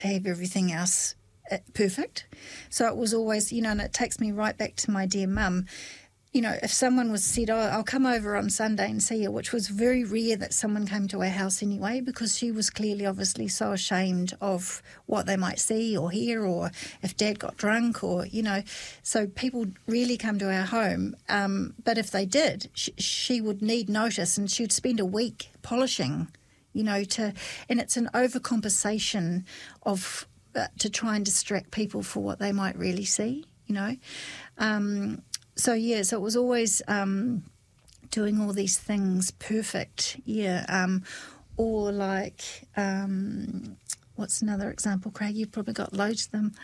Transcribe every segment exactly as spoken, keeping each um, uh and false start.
have everything else perfect. So it was always, you know, and it takes me right back to my dear mum. You know, if someone was said, oh, I'll come over on Sunday and see you, which was very rare that someone came to our house anyway, because she was clearly obviously so ashamed of what they might see or hear, or if Dad got drunk, or, you know, so people rarely come to our home. Um, but if they did, sh- she would need notice, and she'd spend a week polishing, you know, to, and it's an overcompensation of, uh, to try and distract people for what they might really see, you know. Um, So, yeah, so it was always um, doing all these things perfect, yeah. Um, or like, um, what's another example, Craig? You've probably got loads of them.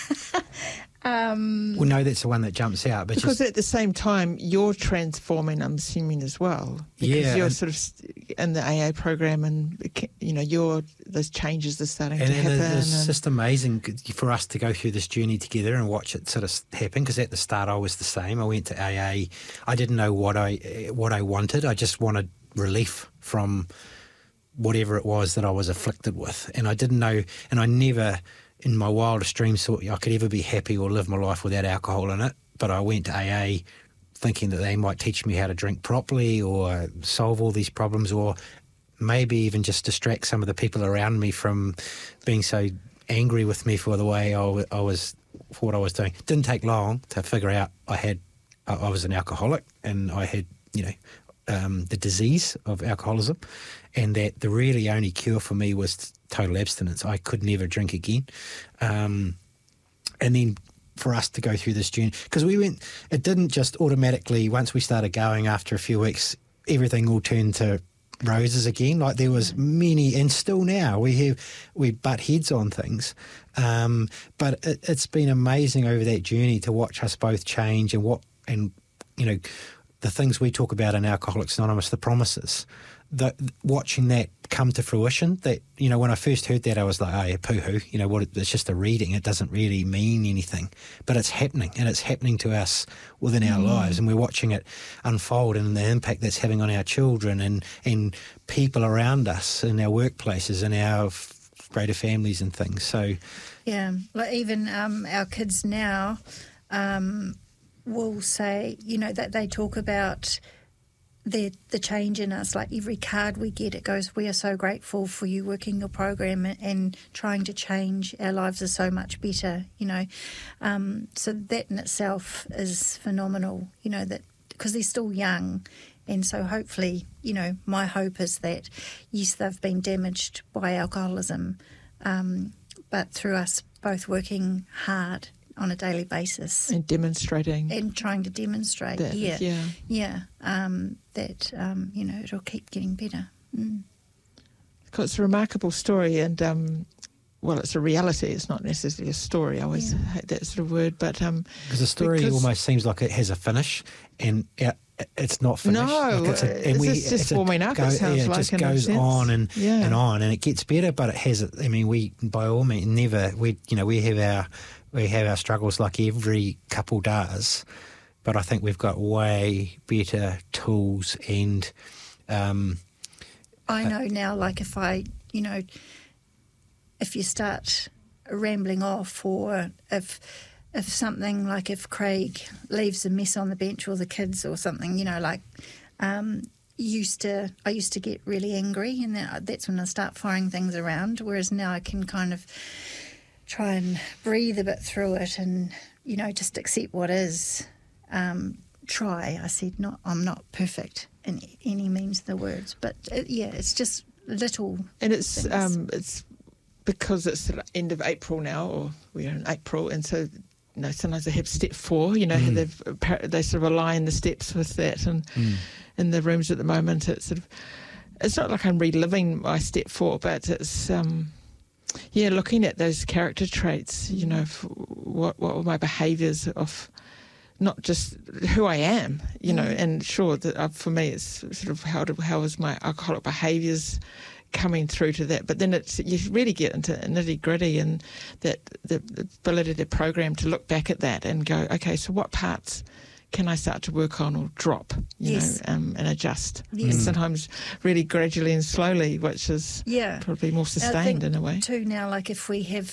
um, well, no, that's the one that jumps out. But because just, at the same time, you're transforming, I'm assuming, as well. Because yeah, you're sort of in the A A program, and, you know, you're, those changes are starting and, to and happen. it's and just amazing for us to go through this journey together and watch it sort of happen, because at the start I was the same. I went to A A. I didn't know what I what I wanted. I just wanted relief from whatever it was that I was afflicted with. And I didn't know, and I never in my wildest dreams thought I could ever be happy or live my life without alcohol in it. But I went to A A thinking that they might teach me how to drink properly or solve all these problems, or maybe even just distract some of the people around me from being so angry with me for the way I, w- I was, for what I was doing. It didn't take long to figure out I had, I was an alcoholic, and I had, you know, um, the disease of alcoholism, and that the really only cure for me was total abstinence. I could never drink again. Um, and then for us to go through this journey, because we went, it didn't just automatically, once we started going after a few weeks, everything all turned to roses again. Like there was many, and still now we have, we butt heads on things. Um, but it, it's been amazing over that journey to watch us both change, and what, and, you know, the things we talk about in Alcoholics Anonymous, the promises, the, watching that come to fruition. That, you know, when I first heard that, I was like, oh, yeah, poo-hoo, you know, what? It's just a reading. It doesn't really mean anything. But it's happening, and it's happening to us within our mm. lives, and we're watching it unfold, and the impact that's having on our children and, and people around us in our workplaces and our f- greater families and things. So, yeah, like even um, our kids now um, will say, you know, that they talk about the the change in us. Like every card we get, it goes, we are so grateful for you working your program and, and trying to change. Our lives are so much better, you know. Um, so that in itself is phenomenal, you know, that because they're still young. And so hopefully, you know, my hope is that, yes, they've been damaged by alcoholism, um, but through us both working hard on a daily basis. And demonstrating. And trying to demonstrate, that, yeah. Yeah, yeah um, that, um, you know, it'll keep getting better. Mm. It's a remarkable story, and, um, well, it's a reality. It's not necessarily a story. I always yeah. hate that sort of word. But um, because the story because almost seems like it has a finish, and it, it's not finished. No, like it's, a, and it's we, just it's forming up, go, it sounds yeah, like. It just goes on and, yeah. and on, and it gets better, but it has, I mean, we, by all means, never, we, you know, we have our, we have our struggles like every couple does, but I think we've got way better tools and... Um, I know now, like if I, you know, if you start rambling off, or if if something like if Craig leaves a mess on the bench or the kids or something, you know, like um, used to, I used to get really angry, and that, that's when I start firing things around, whereas now I can kind of try and breathe a bit through it and, you know, just accept what is. Um, try, I said, not, I'm not perfect in any means of the words, but it, yeah, it's just little and it's things. um it's because it's the end of April now, or we're in April, and so, you know, sometimes they have step four, you know, mm. they've they sort of align the steps with that, and mm. in the rooms at the moment, it's sort of, it's not like I'm reliving my step four, but it's um yeah, looking at those character traits, you know, what what were my behaviours of not just who I am, you know, mm. and sure, that uh, for me it's sort of how, do, how is my alcoholic behaviours coming through to that, but then it's, you really get into nitty gritty, and that the, the ability of the program to look back at that and go, okay, so what parts can I start to work on or drop, you Yes. know, um, and adjust. Yes. And sometimes really gradually and slowly, which is Yeah. probably more I sustained think in a way. too now, like if we have